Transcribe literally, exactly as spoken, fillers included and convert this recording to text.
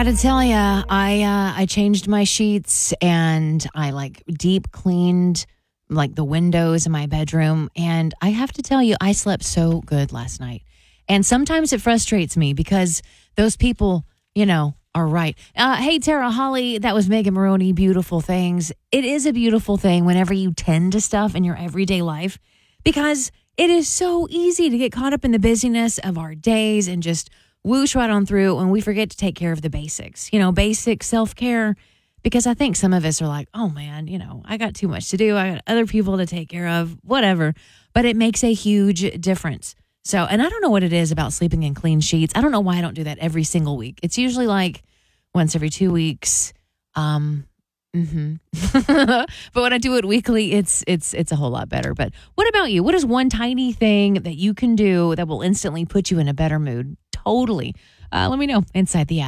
got to tell you, I uh, I changed my sheets and I like deep cleaned like the windows in my bedroom. And I have to tell you, I slept so good last night. And sometimes it frustrates me because those people, you know, are right. Uh, hey, Tara Holly, that was Megan Maroney. Beautiful things. It is a beautiful thing whenever you tend to stuff in your everyday life because it is so easy to get caught up in the busyness of our days and just whoosh right on through and we forget to take care of the basics, you know, basic self-care, because I think some of us are like, oh man, you know, I got too much to do. I got other people to take care of, whatever, but it makes a huge difference. So, and I don't know what it is about sleeping in clean sheets. I don't know why I don't do that every single week. It's usually like once every two weeks. Um, mm-hmm. But when I do it weekly, it's, it's, it's a whole lot better. But what about you? What is one tiny thing that you can do that will instantly put you in a better mood? Totally. Uh, let me know inside the app.